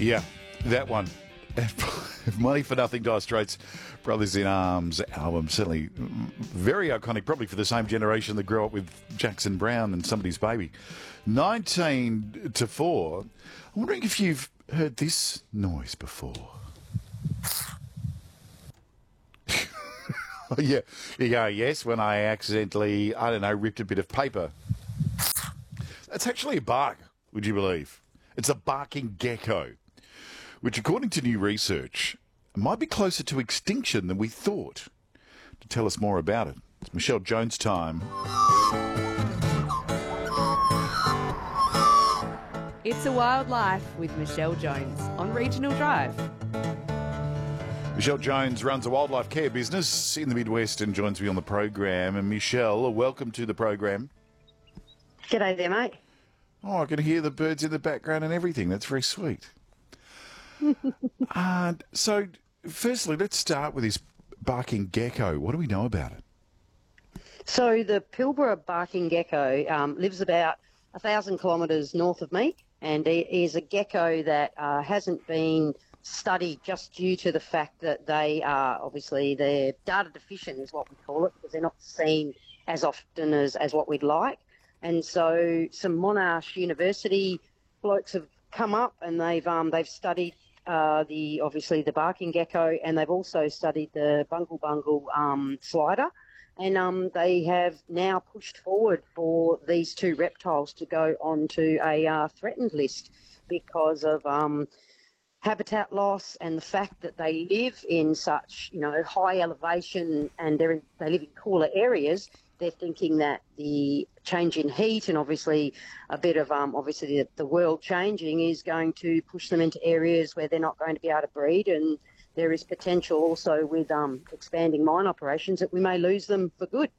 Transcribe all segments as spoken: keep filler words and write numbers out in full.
Yeah, that one. Money for Nothing, Dire Straits, Brothers in Arms album. Certainly very iconic, probably for the same generation that grew up with Jackson Browne and Somebody's Baby. nineteen to four. I'm wondering if you've heard this noise before. Oh, yeah. You go, yes, when I accidentally, I don't know, ripped a bit of paper. That's actually a bark, would you believe? It's a barking gecko, which, according to new research, might be closer to extinction than we thought. To tell us more about it, it's Michelle Jones time. It's a Wild Life with Michelle Jones on Regional Drive. Michelle Jones runs a wildlife care business in the Midwest and joins me on the program. And Michelle, welcome to the program. G'day there, mate. Oh, I can hear the birds in the background and everything. That's very sweet. uh, so, firstly, let's start with this barking gecko. What do we know about it? So the Pilbara barking gecko um, lives about a thousand kilometres north of me, and he is a gecko that uh, hasn't been studied just due to the fact that they are obviously they're data deficient is what we call it, because they're not seen as often as, as what we'd like. And so some Monash University blokes have come up and they've um, they've studied uh, the obviously the barking gecko, and they've also studied the bungle bungle um, slider, and um, they have now pushed forward for these two reptiles to go onto a uh, threatened list because of um, habitat loss and the fact that they live in such, you know, high elevation and they're in, they live in cooler areas. They're thinking that the change in heat and obviously a bit of um, obviously the, the world changing is going to push them into areas where they're not going to be able to breed, and there is potential also with um, expanding mine operations that we may lose them for good.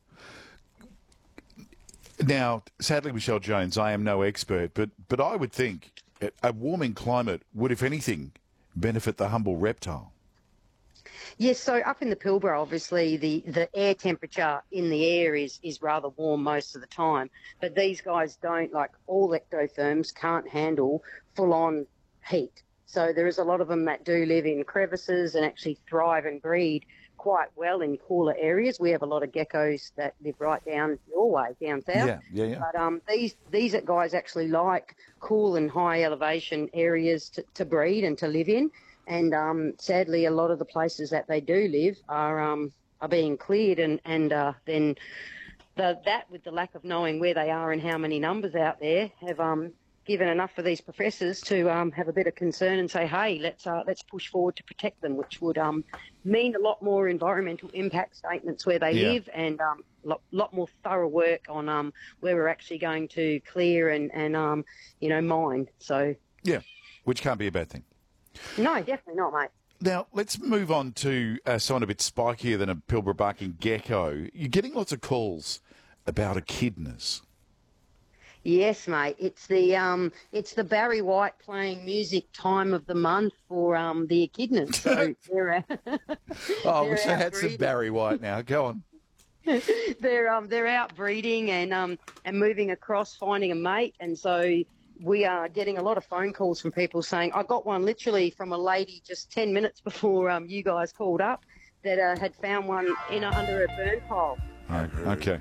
Now, sadly, Michelle Jones, I am no expert, but but I would think a warming climate would, if anything, benefit the humble reptile. Yes, so up in the Pilbara, obviously, the, the air temperature in the air is, is rather warm most of the time. But these guys don't, like all ectotherms, can't handle full-on heat. So there is a lot of them that do live in crevices and actually thrive and breed quite well in cooler areas. We have a lot of geckos that live right down your way, down south. Yeah, yeah, yeah. But um, these these guys actually like cool and high elevation areas to, to breed and to live in. And um, sadly, a lot of the places that they do live are um, are being cleared, and and uh, then the, that with the lack of knowing where they are and how many numbers out there have um, given enough for these professors to um, have a bit of concern and say, hey, let's uh, let's push forward to protect them, which would um, mean a lot more environmental impact statements where they yeah. live, and a um, lot, lot more thorough work on um, where we're actually going to clear and, and um, you know, mine. So yeah, which can't be a bad thing. No, definitely not, mate. Now, let's move on to uh, someone a bit spikier than a Pilbara barking gecko. You're getting lots of calls about echidnas. Yes, mate. It's the um, it's the Barry White playing music time of the month for um the echidnas. So they're uh, oh, I they're wish I had breeding. some Barry White now. Go on. they're um they're out breeding and um and moving across, finding a mate, and so we are getting a lot of phone calls from people saying, I got one literally from a lady just ten minutes before um, you guys called up that uh, had found one in a, under a burn pile. Okay.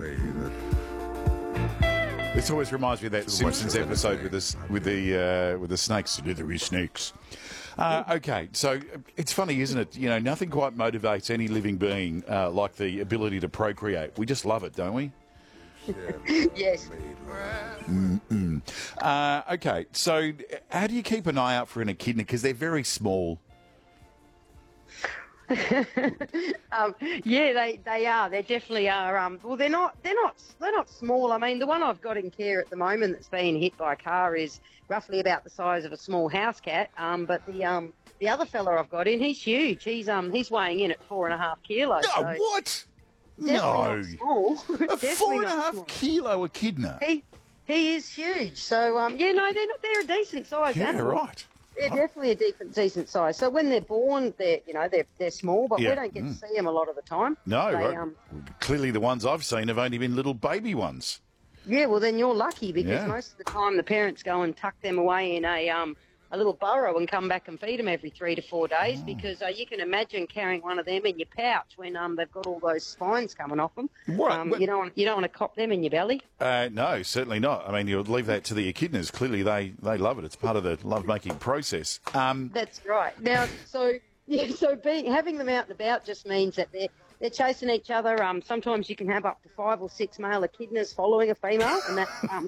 This always reminds me of that Simpsons episode with the, with the, uh, with the snakes, slithery snakes. Uh, okay, so it's funny, isn't it? You know, nothing quite motivates any living being uh, like the ability to procreate. We just love it, don't we? Yes. Mm-mm. Uh, okay, so how do you keep an eye out for an echidna? Because they're very small. um, yeah, they, they are. They definitely are. Um, well, they're not. They're not. They're not small. I mean, the one I've got in care at the moment that's been hit by a car is roughly about the size of a small house cat. Um, but the um the other fella I've got in, he's huge. He's um he's weighing in at four and a half kilos. No, so what? No, A four and a half small. kilo echidna. He he is huge. So um yeah, no, they're not. They're a decent size. Yeah, animal. right. They're definitely a decent, decent size. So when they're born, they're you know they're they're small, but Yeah. we don't get Mm. to see them a lot of the time. No, They, right. um, Clearly the ones I've seen have only been little baby ones. Yeah, well then you're lucky because Yeah. most of the time the parents go and tuck them away in a um a little burrow and come back and feed them every three to four days because uh, you can imagine carrying one of them in your pouch when um, they've got all those spines coming off them. What? Um, you don't want, you don't want to cop them in your belly. Uh, no, certainly not. I mean, you'll leave that to the echidnas. Clearly, they, they love it. It's part of the love-making process. Um, That's right. Now, so yeah, so being having them out and about just means that they're they're chasing each other. Um, sometimes you can have up to five or six male echidnas following a female, and that um,